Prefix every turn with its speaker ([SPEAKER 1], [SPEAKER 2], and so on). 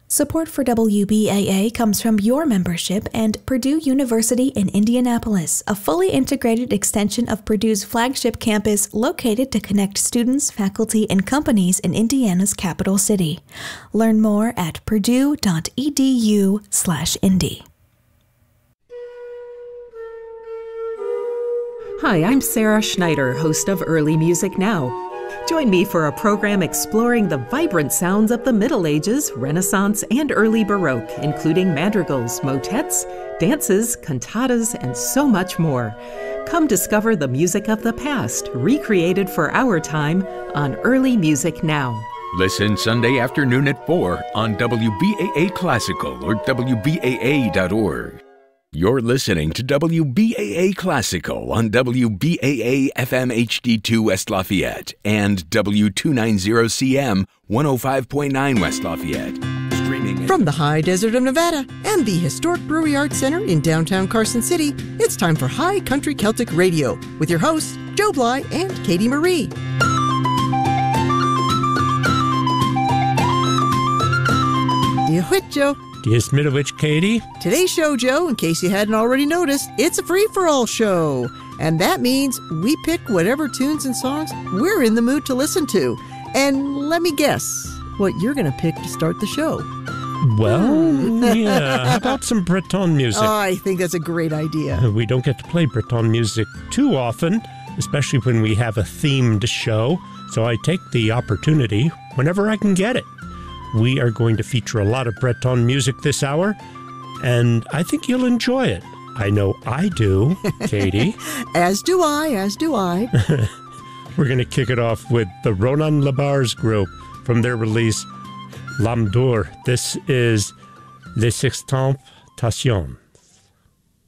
[SPEAKER 1] Support for WBAA comes from your membership and Purdue University in Indianapolis, a fully integrated extension of Purdue's flagship campus located to connect students, faculty, and companies in Indiana's capital city. Learn more at purdue.edu/Indy.
[SPEAKER 2] Hi, I'm Sarah Schneider, host of Early Music Now. Join me for a program exploring the vibrant sounds of the Middle Ages, Renaissance, and early Baroque, including madrigals, motets, dances, cantatas, and so much more. Come discover the music of the past, recreated for our time on Early Music Now.
[SPEAKER 3] Listen Sunday afternoon at 4 on WBAA Classical or WBAA.org. You're listening to WBAA Classical on WBAA FM HD2 West Lafayette and W290CM 105.9 West Lafayette. Streaming
[SPEAKER 4] from the high desert of Nevada and the historic Brewery Arts Center in downtown Carson City, it's time for High Country Celtic Radio with your hosts, Joe Bly and Katie Marie. You whit, Joe.
[SPEAKER 5] Yes, Middlewich, Katie.
[SPEAKER 4] Today's show, Joe, in case you hadn't already noticed, it's a free-for-all show. And that means we pick whatever tunes and songs we're in the mood to listen to. And let me guess what you're going to pick to start the show.
[SPEAKER 5] Well, yeah, how about some Breton music?
[SPEAKER 4] Oh, I think that's a great idea.
[SPEAKER 5] We don't get to play Breton music too often, especially when we have a themed show. So I take the opportunity whenever I can get it. We are going to feature a lot of Breton music this hour, and I think you'll enjoy it. I know I do, Katie.
[SPEAKER 4] As do I.
[SPEAKER 5] We're going to kick it off with the Ronan Labars Group from their release, L'Âme d'Or. This is Les Sextemptations.